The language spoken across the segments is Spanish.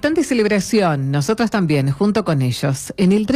están de celebración, nosotros también, junto con ellos. En el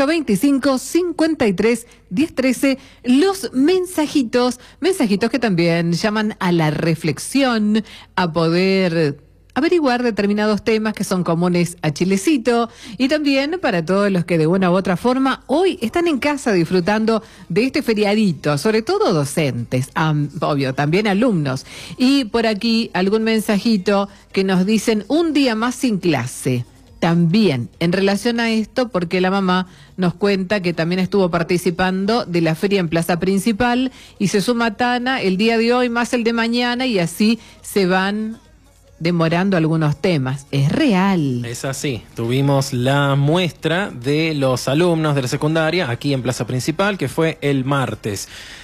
3825-53-1013, los mensajitos que también llaman a la reflexión, a poder averiguar determinados temas que son comunes a Chilecito, y también para todos los que de una u otra forma hoy están en casa disfrutando de este feriadito, sobre todo docentes, obvio, también alumnos. Y por aquí algún mensajito que nos dicen un día más sin clase. También en relación a esto, porque la mamá nos cuenta que también estuvo participando de la feria en Plaza Principal y se suma Tana el día de hoy más el de mañana y así se van demorando algunos temas. Es real. Es así. Tuvimos la muestra de los alumnos de la secundaria aquí en Plaza Principal, que fue el martes.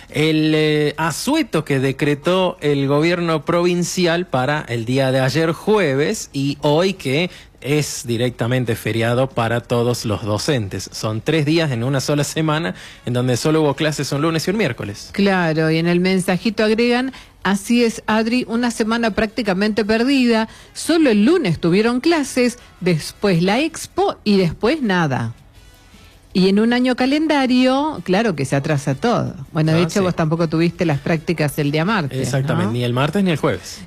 El asueto que decretó el gobierno provincial para el día de ayer jueves y hoy que es directamente feriado para todos los docentes. Son 3 días en una sola semana en donde solo hubo clases un lunes y un miércoles. Claro, y en el mensajito agregan: así es, Adri, una semana prácticamente perdida. Solo el lunes tuvieron clases, después la expo y después nada. Y en un año calendario, claro que se atrasa todo. Bueno, de hecho, sí. Vos tampoco tuviste las prácticas el día martes. Exactamente, ¿no? Ni el martes ni el jueves.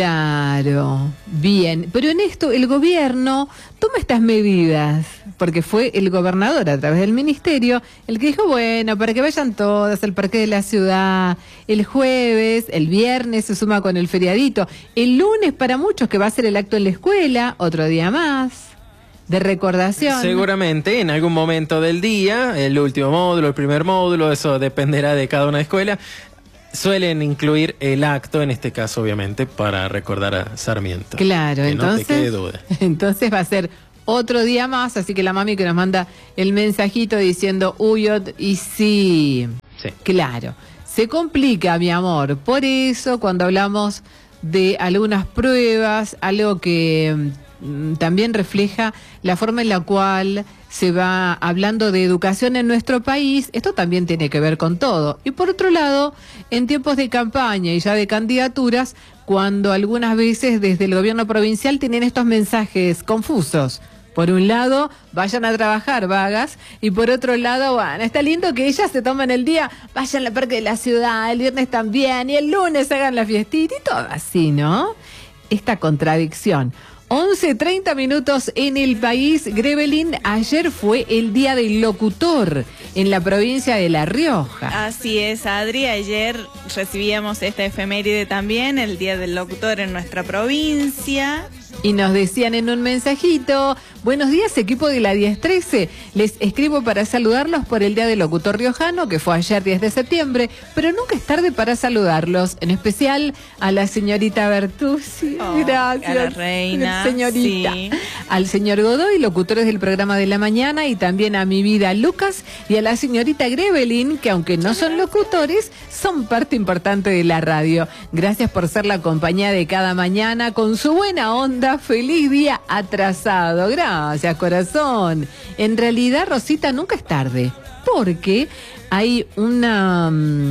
Claro, bien. Pero en esto el gobierno toma estas medidas, porque fue el gobernador a través del ministerio el que dijo, bueno, para que vayan todas al parque de la ciudad, el jueves, el viernes se suma con el feriadito, el lunes para muchos que va a ser el acto en la escuela, otro día más de recordación. Seguramente en algún momento del día, el último módulo, el primer módulo, eso dependerá de cada una escuela, suelen incluir el acto, en este caso obviamente, para recordar a Sarmiento. Claro, que entonces, no te quede duda. Entonces va a ser otro día más, así que la mami que nos manda el mensajito diciendo, uyot, y sí, claro, se complica, mi amor. Por eso, cuando hablamos de algunas pruebas, algo que también refleja la forma en la cual se va hablando de educación en nuestro país, esto también tiene que ver con todo. Y por otro lado, en tiempos de campaña y ya de candidaturas, cuando algunas veces desde el gobierno provincial tienen estos mensajes confusos. Por un lado, vayan a trabajar, vagas, y por otro lado, bueno, está lindo que ellas se tomen el día, vayan al parque de la ciudad, el viernes también, y el lunes hagan la fiestita y todo así, ¿no? Esta contradicción. 11:30 minutos en el país. Grevelin, ayer fue el Día del Locutor en la provincia de La Rioja. Así es, Adri, ayer recibíamos esta efeméride también, el Día del Locutor en nuestra provincia. Y nos decían en un mensajito, buenos días equipo de la 1013, les escribo para saludarlos por el Día del Locutor Riojano, que fue ayer 10 de septiembre, pero nunca es tarde para saludarlos, en especial a la señorita Bertuzzi, gracias, a la reina, señorita, sí. Al señor Godoy, locutores del programa de la mañana, y también a mi vida Lucas, y a la señorita Grevelin, que aunque no son locutores, son parte importante de la radio. Gracias por ser la compañía de cada mañana, con su buena onda. Feliz día atrasado. Gracias, corazón. En realidad, Rosita, nunca es tarde, porque hay una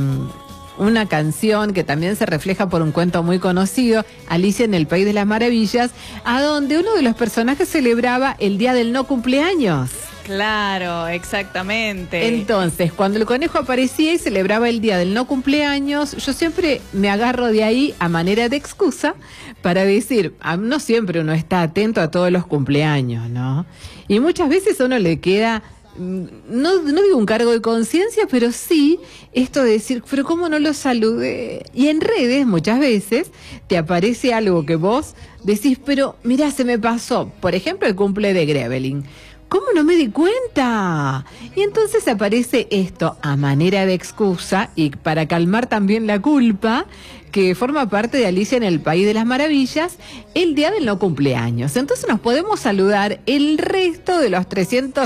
canción que también se refleja por un cuento muy conocido, Alicia en el País de las Maravillas, a donde uno de los personajes celebraba el día del no cumpleaños. Claro, exactamente. Entonces, cuando el conejo aparecía y celebraba el día del no cumpleaños, yo siempre me agarro de ahí a manera de excusa para decir, no siempre uno está atento a todos los cumpleaños, ¿no? Y muchas veces a uno le queda, no digo un cargo de conciencia, pero sí esto de decir, pero ¿cómo no lo saludé? Y en redes muchas veces te aparece algo que vos decís, pero mirá, se me pasó. Por ejemplo, el cumple de Grevelin. ¿Cómo no me di cuenta? Y entonces aparece esto a manera de excusa y para calmar también la culpa, que forma parte de Alicia en el País de las Maravillas, el día del no cumpleaños. Entonces nos podemos saludar el resto de los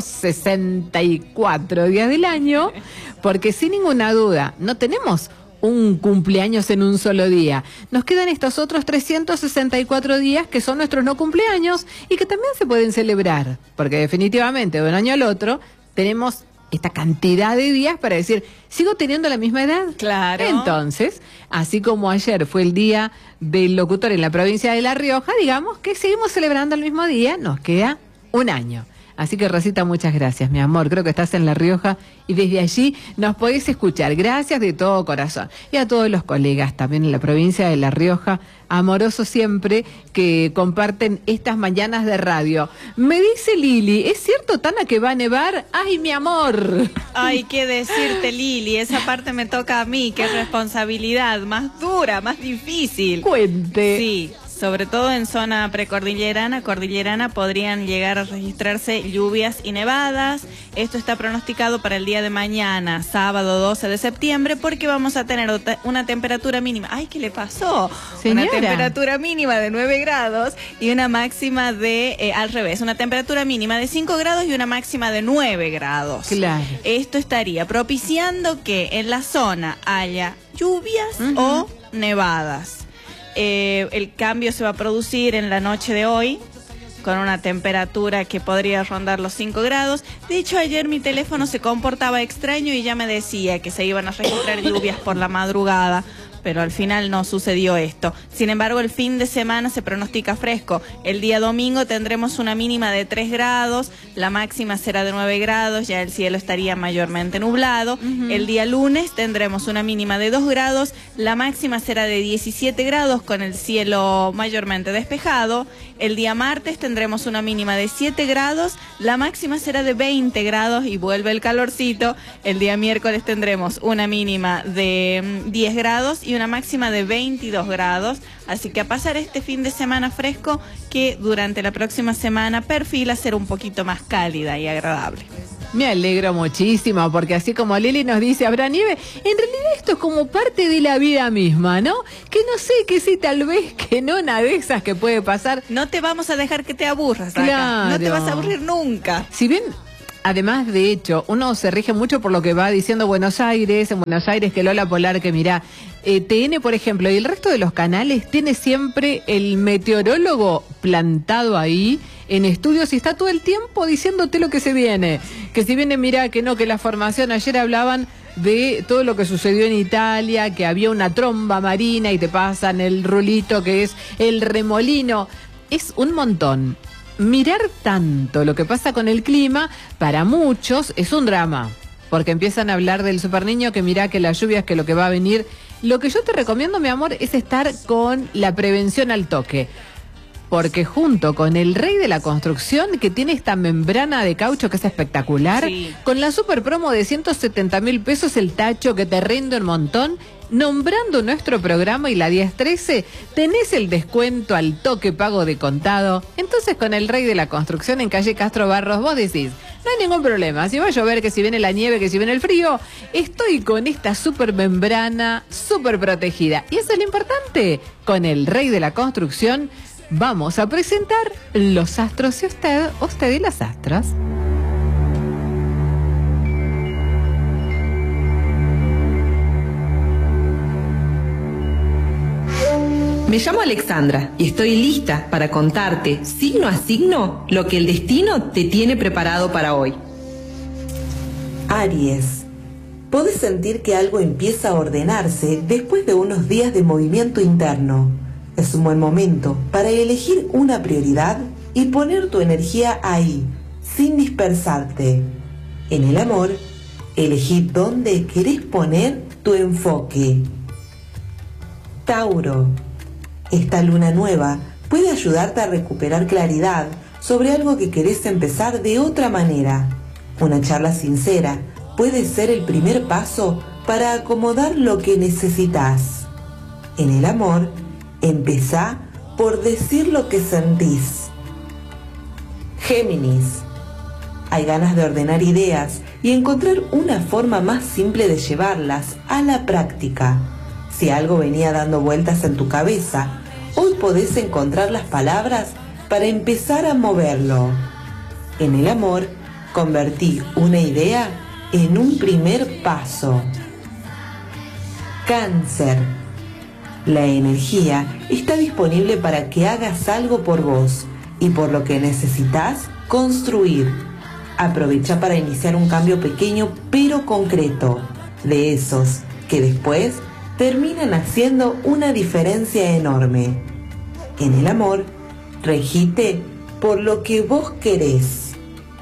364 días del año, porque sin ninguna duda no tenemos un cumpleaños en un solo día. Nos quedan estos otros 364 días que son nuestros no cumpleaños y que también se pueden celebrar, porque definitivamente de un año al otro tenemos esta cantidad de días para decir, ¿sigo teniendo la misma edad? Claro. Entonces, así como ayer fue el día del locutor en la provincia de La Rioja, digamos que seguimos celebrando el mismo día, nos queda un año. Así que, Rosita, muchas gracias, mi amor. Creo que estás en La Rioja y desde allí nos podés escuchar. Gracias de todo corazón. Y a todos los colegas también en la provincia de La Rioja, amorosos siempre, que comparten estas mañanas de radio. Me dice Lili, ¿es cierto, Tana, que va a nevar? ¡Ay, mi amor! Ay, qué decirte, Lili, esa parte me toca a mí, qué responsabilidad, más dura, más difícil. Cuente. Sí. Sobre todo en zona precordillerana, cordillerana, podrían llegar a registrarse lluvias y nevadas. Esto está pronosticado para el día de mañana, sábado 12 de septiembre, porque vamos a tener una temperatura mínima. ¡Ay, qué le pasó! Señora. Una temperatura mínima de 9 grados y una máxima de, al revés, una temperatura mínima de 5 grados y una máxima de 9 grados. Claro. Esto estaría propiciando que en la zona haya lluvias o nevadas. El cambio se va a producir en la noche de hoy con una temperatura que podría rondar los 5 grados. De hecho, ayer mi teléfono se comportaba extraño y ya me decía que se iban a registrar lluvias por la madrugada, pero al final no sucedió esto. Sin embargo, el fin de semana se pronostica fresco. El día domingo tendremos una mínima de 3 grados, la máxima será de 9 grados, ya el cielo estaría mayormente nublado. El día lunes tendremos una mínima de 2 grados, la máxima será de 17 grados con el cielo mayormente despejado. El día martes tendremos una mínima de 7 grados, la máxima será de 20 grados y vuelve el calorcito. El día miércoles tendremos una mínima de 10 grados y una máxima de 22 grados. Así que a pasar este fin de semana fresco que durante la próxima semana perfila ser un poquito más cálida y agradable. Me alegro muchísimo, porque así como Lili nos dice, habrá nieve, en realidad esto es como parte de la vida misma, ¿no? Que no sé, que sí, tal vez que no, una de esas que puede pasar. No te vamos a dejar que te aburras acá. Claro. No te vas a aburrir nunca. Si bien, además, de hecho, uno se rige mucho por lo que va diciendo Buenos Aires, en Buenos Aires que Lola Polar, que mirá, TN, por ejemplo, y el resto de los canales tiene siempre el meteorólogo plantado ahí en estudios y está todo el tiempo diciéndote lo que se viene. Que si viene, mirá, que no, que la formación, ayer hablaban de todo lo que sucedió en Italia, que había una tromba marina y te pasan el rulito que es el remolino. Es un montón. Mirar tanto lo que pasa con el clima, para muchos es un drama, porque empiezan a hablar del superniño, que mirá que las lluvias, que lo que va a venir. Lo que yo te recomiendo, mi amor, es estar con la prevención al toque, porque junto con el rey de la construcción, que tiene esta membrana de caucho que es espectacular, sí, con la super promo de 170.000 pesos el tacho que te rinde un montón, nombrando nuestro programa y la 1013, tenés el descuento al toque pago de contado. Entonces, con el rey de la construcción en calle Castro Barros, vos decís, no hay ningún problema, si va a llover, que si viene la nieve, que si viene el frío, estoy con esta super membrana super protegida. Y eso es lo importante, con el rey de la construcción vamos a presentar los astros y usted y las astras. Me llamo Alexandra y estoy lista para contarte, signo a signo, lo que el destino te tiene preparado para hoy. Aries, podés sentir que algo empieza a ordenarse después de unos días de movimiento interno. Es un buen momento para elegir una prioridad y poner tu energía ahí, sin dispersarte. En el amor, elegí dónde querés poner tu enfoque. Tauro, esta luna nueva puede ayudarte a recuperar claridad sobre algo que querés empezar de otra manera. Una charla sincera puede ser el primer paso para acomodar lo que necesitas. En el amor, empezá por decir lo que sentís. Géminis, hay ganas de ordenar ideas y encontrar una forma más simple de llevarlas a la práctica. Si algo venía dando vueltas en tu cabeza, hoy podés encontrar las palabras para empezar a moverlo. En el amor, convertí una idea en un primer paso. Cáncer, la energía está disponible para que hagas algo por vos y por lo que necesitas construir. Aprovecha para iniciar un cambio pequeño pero concreto, de esos que después terminan haciendo una diferencia enorme. En el amor, regite por lo que vos querés.